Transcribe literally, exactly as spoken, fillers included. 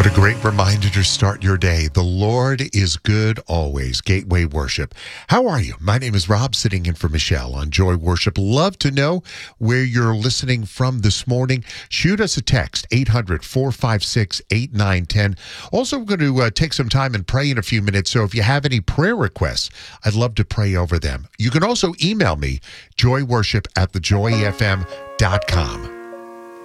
What a great reminder to start your day. The Lord is good always. Gateway Worship. How are you? My name is Rob, sitting in for Michelle on Joy Worship. Love to know where you're listening from this morning. Shoot us a text, eight hundred, four five six, eight nine one zero. Also, we're going to uh, take some time and pray in a few minutes. So if you have any prayer requests, I'd love to pray over them. You can also email me, joyworship at the joy f m dot com.